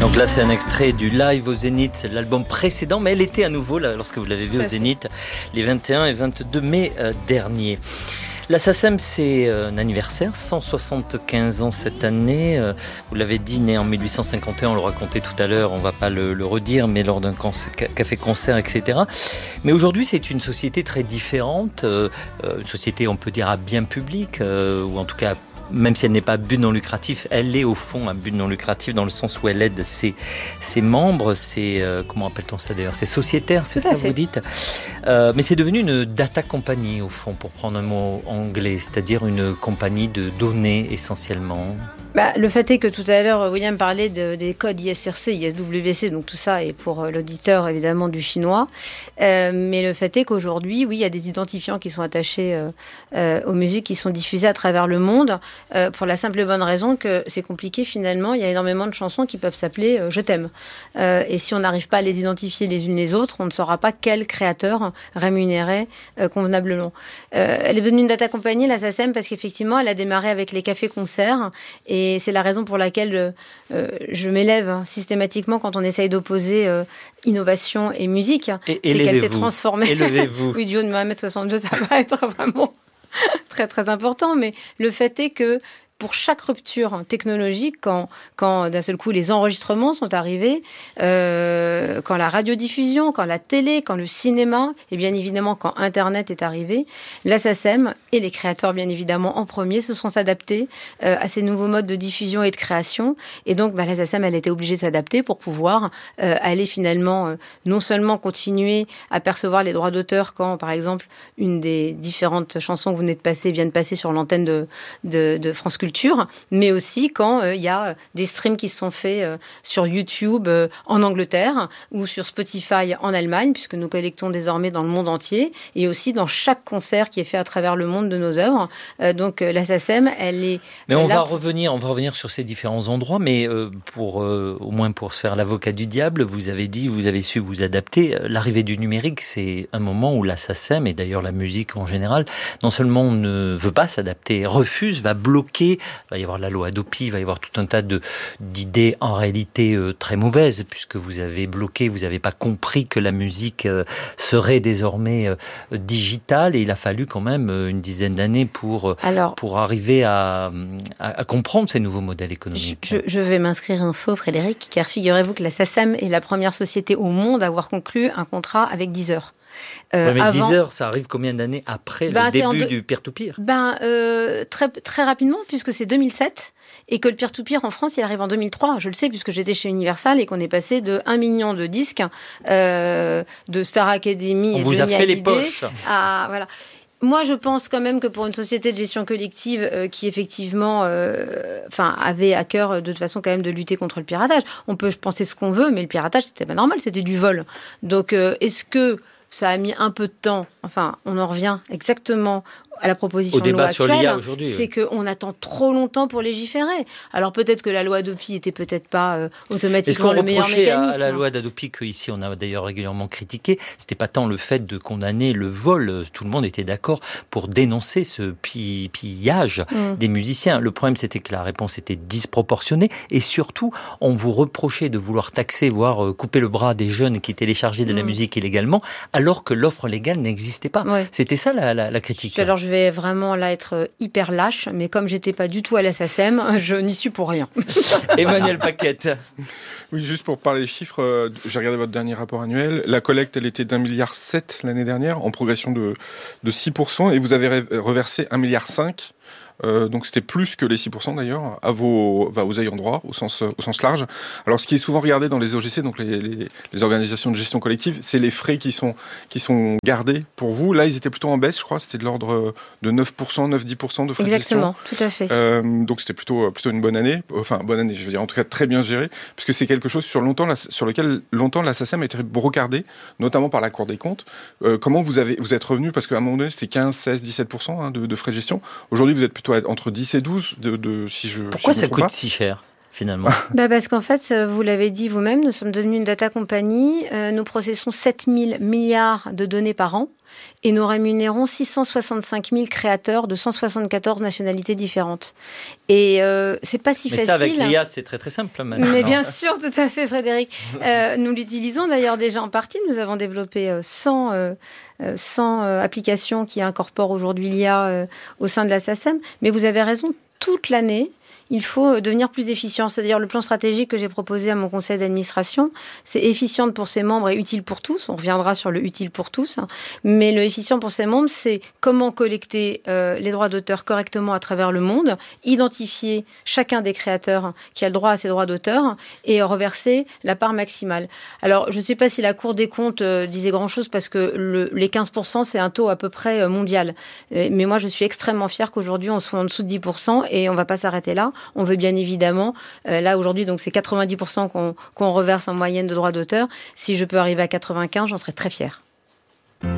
Donc là, c'est un extrait du live au Zénith, l'album précédent, mais elle était à nouveau là lorsque vous l'avez vu au Zénith les 21 et 22 mai dernier. La SACEM, c'est un anniversaire, 175 ans cette année. Vous l'avez dit, né en 1851, on le racontait tout à l'heure, on ne va pas le redire, mais lors d'un café-concert, etc. Mais aujourd'hui, c'est une société très différente, une société, on peut dire, à bien public, ou en tout cas, même si elle n'est pas à but non lucratif, elle est au fond à but non lucratif dans le sens où elle aide ses membres, comment appelle-t-on ça d'ailleurs, ses sociétaires, c'est ça vous dites. Mais c'est devenu une data company au fond, pour prendre un mot anglais, c'est-à-dire une compagnie de données essentiellement. Le fait est que tout à l'heure, William parlait des codes ISRC, ISWC, donc tout ça est pour l'auditeur évidemment du chinois. Mais le fait est qu'aujourd'hui, oui, il y a des identifiants qui sont attachés aux musiques qui sont diffusées à travers le monde, pour la simple et bonne raison que c'est compliqué finalement. Il y a énormément de chansons qui peuvent s'appeler « Je t'aime ». Et si on n'arrive pas à les identifier les unes les autres, on ne saura pas quel créateur rémunérait convenablement. Elle est devenue une data company, la SACEM, parce qu'effectivement, elle a démarré avec les cafés-concerts. Et c'est la raison pour laquelle je m'élève systématiquement quand on essaye d'opposer innovation et musique. Et c'est qu'elle s'est transformée. Élevez-vous. Oui, du haut de 1m62, ça va être vraiment très, très important. Mais le fait est que pour chaque rupture technologique, quand d'un seul coup les enregistrements sont arrivés, quand la radiodiffusion, quand la télé, quand le cinéma, et bien évidemment quand Internet est arrivé, la SACEM et les créateurs bien évidemment en premier se sont adaptés à ces nouveaux modes de diffusion et de création. Et donc la SACEM, elle était obligée de s'adapter pour pouvoir aller finalement non seulement continuer à percevoir les droits d'auteur quand par exemple une des différentes chansons que vous venez de passer vient de passer sur l'antenne de France Culture, mais aussi quand il y a des streams qui se sont faits sur YouTube en Angleterre ou sur Spotify en Allemagne, puisque nous collectons désormais dans le monde entier, et aussi dans chaque concert qui est fait à travers le monde de nos œuvres. Donc la SACEM, elle est... Mais on va revenir sur ces différents endroits, mais au moins pour se faire l'avocat du diable, vous avez dit, vous avez su vous adapter. L'arrivée du numérique, c'est un moment où la SACEM, et d'ailleurs la musique en général, non seulement ne veut pas s'adapter, refuse, va bloquer. Il va y avoir la loi Hadopi, il va y avoir tout un tas d'idées en réalité très mauvaises, puisque vous avez bloqué, vous n'avez pas compris que la musique serait désormais digitale, et il a fallu quand même une dizaine d'années pour arriver à comprendre ces nouveaux modèles économiques. Je vais m'inscrire un faux, Frédéric, car figurez-vous que la SACEM est la première société au monde à avoir conclu un contrat avec Deezer. Mais Deezer, ça arrive combien d'années après le début du peer-to-peer ? Très, très rapidement, puisque c'est 2007, et que le peer-to-peer en France, il arrive en 2003. Je le sais, puisque j'étais chez Universal, et qu'on est passé de 1 million de disques de Star Academy et de Johnny Hallyday. On vous a fait les poches. Voilà. Moi, je pense quand même que pour une société de gestion collective qui effectivement avait à cœur de toute façon quand même de lutter contre le piratage, on peut penser ce qu'on veut, mais le piratage, c'était pas normal, c'était du vol. Donc, est-ce que ça a mis un peu de temps. Enfin, on en revient exactement à la proposition de loi actuelle. Au débat sur l'IA aujourd'hui. C'est qu'on attend trop longtemps pour légiférer. Alors peut-être que la loi Hadopi était peut-être pas automatiquement le meilleur mécanisme. À la loi d'Hadopi, qu'ici on a d'ailleurs régulièrement critiqué, c'était pas tant le fait de condamner le vol. Tout le monde était d'accord pour dénoncer ce pillage des musiciens. Le problème, c'était que la réponse était disproportionnée, et surtout, on vous reprochait de vouloir taxer, voire couper le bras des jeunes qui téléchargeaient de la musique illégalement, alors que l'offre légale n'existait pas. Ouais. C'était ça la critique. Alors je vais vraiment là être hyper lâche, mais comme j'étais pas du tout à la SACEM, je n'y suis pour rien. Emmanuel Paquette. Oui, juste pour parler des chiffres, j'ai regardé votre dernier rapport annuel. La collecte, elle était d'1,7 milliard l'année dernière, en progression de 6%, et vous avez reversé 1,5 milliard. Donc c'était plus que les 6% d'ailleurs à vos ayants droit au sens large. Alors ce qui est souvent regardé dans les OGC, donc les organisations de gestion collective, c'est les frais qui sont gardés pour vous. Là ils étaient plutôt en baisse, je crois, c'était de l'ordre de 9%, 9-10% de frais de gestion. Exactement, tout à fait. Donc c'était plutôt une bonne année, je veux dire, en tout cas très bien géré, puisque c'est quelque chose sur lequel longtemps la SACEM a été brocardée, notamment par la Cour des comptes. Comment vous êtes revenu, parce qu'à un moment donné c'était 15, 16, 17% de frais de gestion. Aujourd'hui vous êtes plutôt entre 10 et 12 Pourquoi ça coûte si cher ? finalement? Parce qu'en fait, vous l'avez dit vous-même, nous sommes devenus une data company. Nous processons 7 000 milliards de données par an. Et nous rémunérons 665 000 créateurs de 174 nationalités différentes. Et c'est pas si facile. Mais ça, avec l'IA, c'est très très simple maintenant. Mais bien sûr, tout à fait, Frédéric. Nous l'utilisons d'ailleurs déjà en partie. Nous avons développé 100 applications qui incorporent aujourd'hui l'IA au sein de la SACEM. Mais vous avez raison, toute l'année, il faut devenir plus efficient. C'est-à-dire le plan stratégique que j'ai proposé à mon conseil d'administration, c'est efficiente pour ses membres et utile pour tous. On reviendra sur le utile pour tous. Mais le efficient pour ses membres, c'est comment collecter les droits d'auteur correctement à travers le monde, identifier chacun des créateurs qui a le droit à ses droits d'auteur et reverser la part maximale. Alors, je ne sais pas si la Cour des comptes disait grand-chose parce que les 15%, c'est un taux à peu près mondial. Mais moi, je suis extrêmement fière qu'aujourd'hui, on soit en dessous de 10% et on ne va pas s'arrêter là. On veut bien évidemment, là aujourd'hui, donc c'est 90% qu'on reverse en moyenne de droits d'auteur. Si je peux arriver à 95, j'en serais très fière.